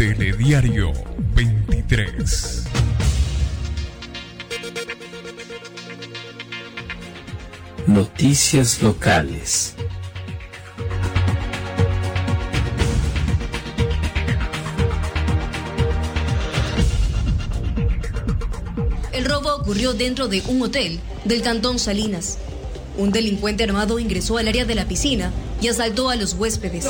Telediario 23. Noticias locales. El robo ocurrió dentro de un hotel del cantón Salinas. Un delincuente armado ingresó al área de la piscina y asaltó a los huéspedes.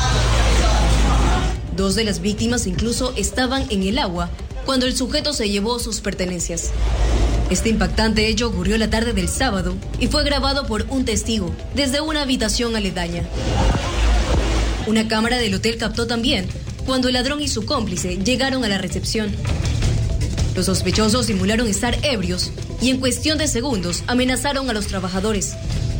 Dos de las víctimas incluso estaban en el agua cuando el sujeto se llevó sus pertenencias. Este impactante hecho ocurrió la tarde del sábado y fue grabado por un testigo desde una habitación aledaña. Una cámara del hotel captó también cuando el ladrón y su cómplice llegaron a la recepción. Los sospechosos simularon estar ebrios y en cuestión de segundos amenazaron a los trabajadores.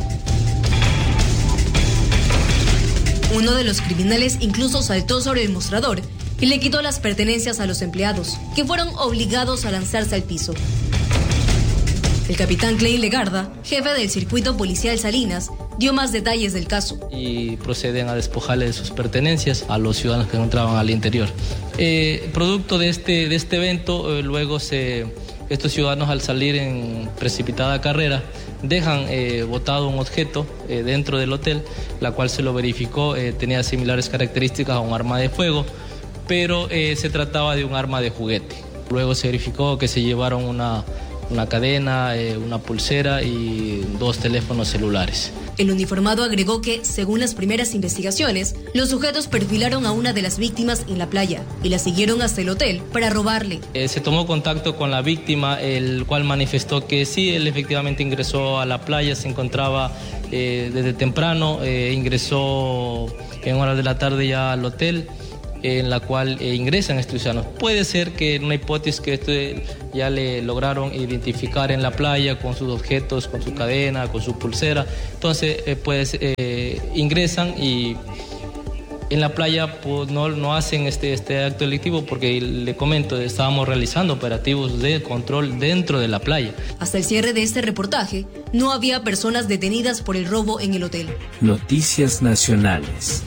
Uno de los criminales incluso saltó sobre el mostrador y le quitó las pertenencias a los empleados, que fueron obligados a lanzarse al piso. El capitán Klein Legarda, jefe del circuito policial Salinas, dio más detalles del caso. Y proceden a despojarle de sus pertenencias a los ciudadanos que entraban al interior. Producto de este evento, estos ciudadanos al salir en precipitada carrera dejan botado un objeto dentro del hotel, la cual se lo verificó, tenía similares características a un arma de fuego, pero se trataba de un arma de juguete. Luego se verificó que se llevaron una cadena, una pulsera y 2 teléfonos celulares. El uniformado agregó que, según las primeras investigaciones, los sujetos perfilaron a una de las víctimas en la playa y la siguieron hasta el hotel para robarle. Se tomó contacto con la víctima, el cual manifestó que sí, él efectivamente ingresó a la playa, se encontraba desde temprano, ingresó en horas de la tarde ya al hotel, en la cual ingresan estos ciudadanos. Puede ser que en una hipótesis que ya le lograron identificar en la playa con sus objetos, con su cadena, con su pulsera, entonces ingresan y en la playa pues, no hacen este acto delictivo porque le comento, estábamos realizando operativos de control dentro de la playa. Hasta el cierre de este reportaje, no había personas detenidas por el robo en el hotel. Noticias nacionales.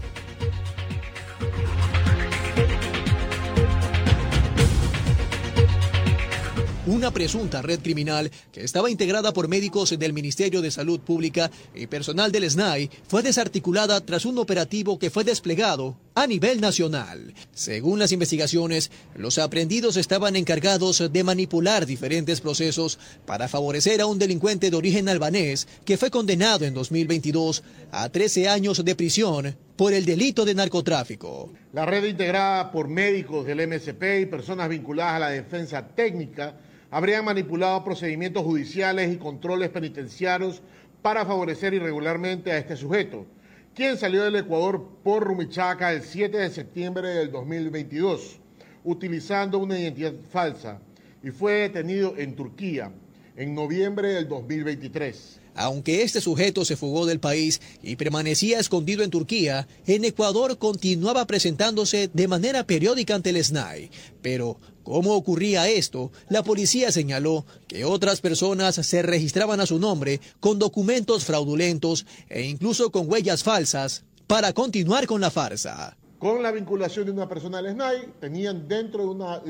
Una presunta red criminal que estaba integrada por médicos del Ministerio de Salud Pública y personal del SNAI fue desarticulada tras un operativo que fue desplegado a nivel nacional. Según las investigaciones, los aprehendidos estaban encargados de manipular diferentes procesos para favorecer a un delincuente de origen albanés que fue condenado en 2022 a 13 años de prisión por el delito de narcotráfico. La red integrada por médicos del MSP y personas vinculadas a la defensa técnica habrían manipulado procedimientos judiciales y controles penitenciarios para favorecer irregularmente a este sujeto, quien salió del Ecuador por Rumichaca el 7 de septiembre del 2022, utilizando una identidad falsa, y fue detenido en Turquía en noviembre del 2023. Aunque este sujeto se fugó del país y permanecía escondido en Turquía, en Ecuador continuaba presentándose de manera periódica ante el SNAI. Pero, ¿cómo ocurría esto? La policía señaló que otras personas se registraban a su nombre con documentos fraudulentos e incluso con huellas falsas para continuar con la farsa. Con la vinculación de una persona al SNAI, tenían dentro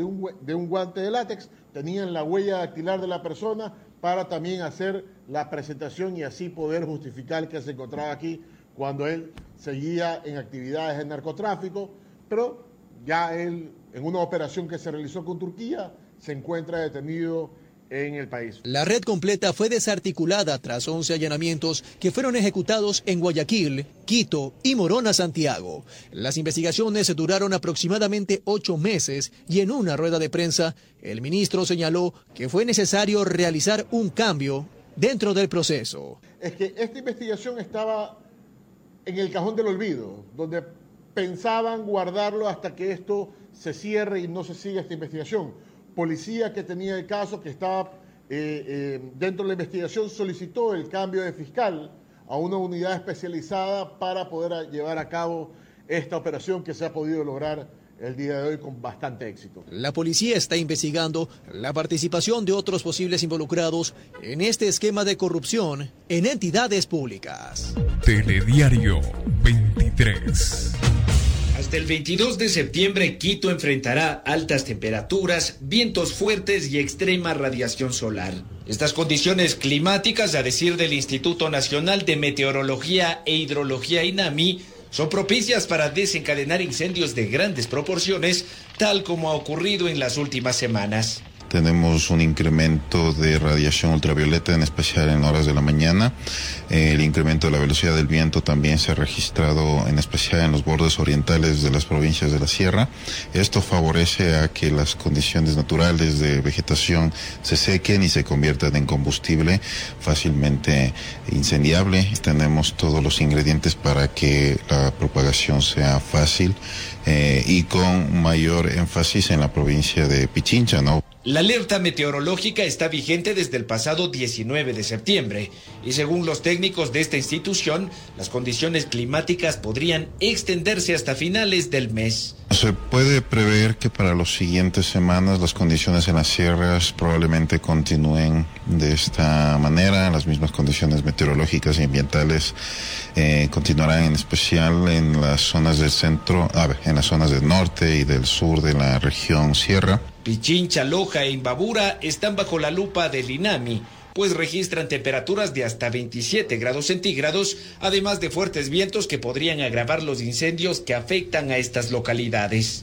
de un guante de látex, tenían la huella dactilar de la persona para también hacer la presentación y así poder justificar que se encontraba aquí cuando él seguía en actividades de narcotráfico, pero ya él, en una operación que se realizó con Turquía, se encuentra detenido en el país. La red completa fue desarticulada tras 11 allanamientos que fueron ejecutados en Guayaquil, Quito y Morona, Santiago. Las investigaciones duraron aproximadamente 8 meses y en una rueda de prensa, el ministro señaló que fue necesario realizar un cambio dentro del proceso. Es que esta investigación estaba en el cajón del olvido, donde pensaban guardarlo hasta que esto se cierre y no se siga esta investigación. Policía que tenía el caso, que estaba dentro de la investigación, solicitó el cambio de fiscal a una unidad especializada para poder llevar a cabo esta operación que se ha podido lograr el día de hoy con bastante éxito. La policía está investigando la participación de otros posibles involucrados en este esquema de corrupción en entidades públicas. Telediario 23. Hasta el 22 de septiembre, Quito enfrentará altas temperaturas, vientos fuertes y extrema radiación solar. Estas condiciones climáticas, a decir del Instituto Nacional de Meteorología e Hidrología INAMI, son propicias para desencadenar incendios de grandes proporciones, tal como ha ocurrido en las últimas semanas. Tenemos un incremento de radiación ultravioleta, en especial en horas de la mañana. El incremento de la velocidad del viento también se ha registrado, en especial en los bordes orientales de las provincias de la sierra. Esto favorece a que las condiciones naturales de vegetación se sequen y se conviertan en combustible fácilmente incendiable. Tenemos todos los ingredientes para que la propagación sea fácil y con mayor énfasis en la provincia de Pichincha, ¿no? La alerta meteorológica está vigente desde el pasado 19 de septiembre y según los técnicos de esta institución, las condiciones climáticas podrían extenderse hasta finales del mes. Se puede prever que para las siguientes semanas las condiciones en las sierras probablemente continúen de esta manera. Las mismas condiciones meteorológicas y ambientales continuarán, en especial en las zonas del centro, en las zonas del norte y del sur de la región sierra. Pichincha, Loja e Imbabura están bajo la lupa del INAMI, pues registran temperaturas de hasta 27 grados centígrados, además de fuertes vientos que podrían agravar los incendios que afectan a estas localidades.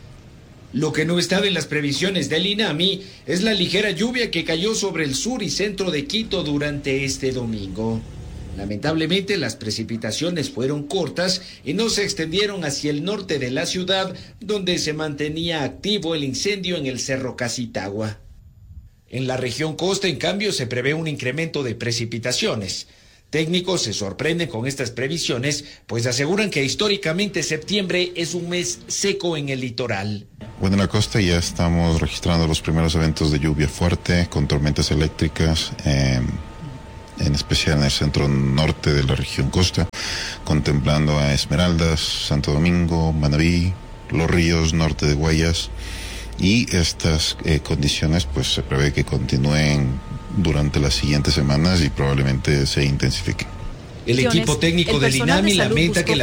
Lo que no estaba en las previsiones del INAMI es la ligera lluvia que cayó sobre el sur y centro de Quito durante este domingo. Lamentablemente, las precipitaciones fueron cortas y no se extendieron hacia el norte de la ciudad, donde se mantenía activo el incendio en el Cerro Casitagua. En la región costa, en cambio, se prevé un incremento de precipitaciones. Técnicos se sorprenden con estas previsiones, pues aseguran que históricamente septiembre es un mes seco en el litoral. Bueno, en la costa ya estamos registrando los primeros eventos de lluvia fuerte, con tormentas eléctricas, en especial en el centro norte de la región costa, contemplando a Esmeraldas, Santo Domingo, Manabí, Los Ríos, norte de Guayas, y estas condiciones pues se prevé que continúen durante las siguientes semanas y probablemente se intensifiquen. El equipo técnico del INAMI lamenta que